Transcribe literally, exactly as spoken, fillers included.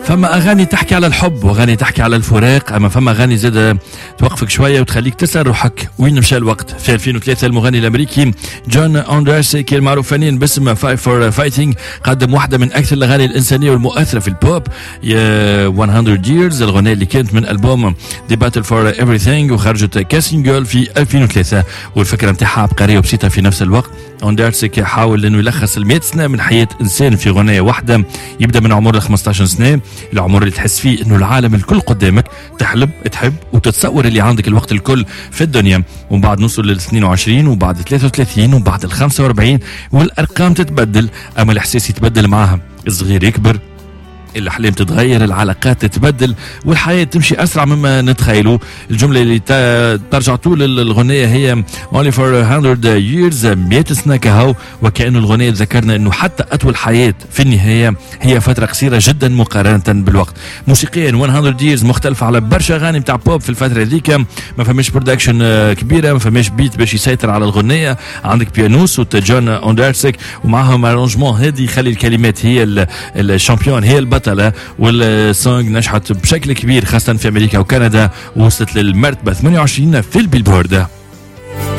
فما أغاني تحكي على الحب وأغاني تحكي على الفراق، أما فما أغاني زاد توقفك شوية وتخليك تسأل روحك وين مشى الوقت. في ألفين وثلاثة المغني الأمريكي جون أندرسيك المعروف فنيا باسم فايف فور فايتنج قدم واحدة من أكثر الأغاني الإنسانية والمؤثرة في البوب، مئة years، الغنية اللي كانت من ألبوم The Battle for Everything وخرجت كاسينجل في ألفين وثلاثة. والفكرة نتاعها عبقرية وبسيطة في نفس الوقت. أندرسيك يحاول أنه يلخص المئة سنة من حياة إنسان في غنية واحدة، يبدأ من عمر خمسة عشر سنة، العمر اللي تحس فيه انه العالم الكل قدامك، تحلم تحب وتتصور اللي عندك الوقت الكل في الدنيا، ومن بعد نوصل لل اثنين وعشرين وبعد ثلاثة وثلاثين وبعد ال خمسة وأربعين والارقام تتبدل، اما الاحساس يتبدل معها، الصغير يكبر، الأحلام تتغير، العلاقات تتبدل، والحياة تمشي أسرع مما نتخيلوا. الجملة اللي ترجع طول الغنية هي only for one hundred years، مئة سنة كهو، وكأنه الغنية تذكرنا أنه حتى أطول حياة في النهاية هي فترة قصيرة جدا مقارنة بالوقت. موسيقيا مئة years مختلفة على برشا أغاني متاع بوب في الفترة ذيك، ما فماش برودكشن كبيرة، ما فماش بيت باش يسيطر على الغنية، عندك بيانو صوت جون أندرسيك ومعهم ارونجمون هادي يخلي الكلمات هي الشامبيون، هي البطل، والسونج نجحت بشكل كبير خاصة في أمريكا وكندا، ووصلت للمرتبة ثمانية وعشرين في البيلبورد.